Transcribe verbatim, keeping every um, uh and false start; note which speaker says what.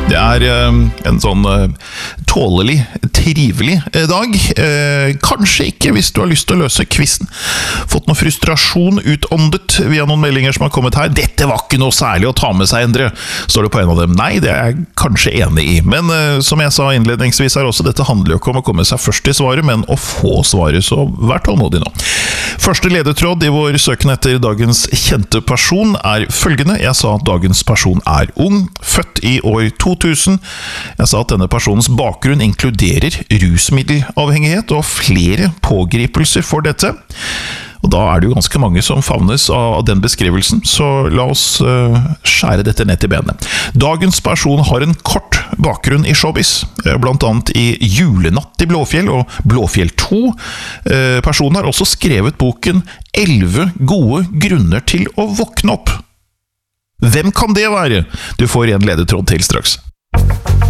Speaker 1: Det er eh, en sånn eh, tålelig, trivelig eh, dag. Eh, kanskje ikke hvis du har lyst til å løse quizen. Fått noe frustrasjon utåndet via noen meldinger som har kommet her. Dette var ikke noe særlig å ta med seg, Endre. Står det på en av dem? Nei, det er jeg kanskje enig i. Men eh, som jeg sa innledningsvis her også, dette handler jo ikke om å komme seg først til svaret, men å få svaret, så vær tålmodig nå. Første ledetråd i vår søken etter dagens kjente person er følgende. Jeg sa at dagens person er ung, født i år to tusen. Jeg sa at denne personens bakgrunn inkluderer rusmiddelavhengighet og flere pågripelser for dette. Og da er det jo ganske mange som favnes av den beskrivelsen, så la oss uh, skjære dette ned til benet. Dagens person har en kort bakgrunn i showbiz, blant annet i Julenatt i Blåfjell og Blåfjell to. Uh, personen har også skrevet boken elleve gode grunner til å våkne opp. Hvem kan det være? Du får en ledetråd til straks.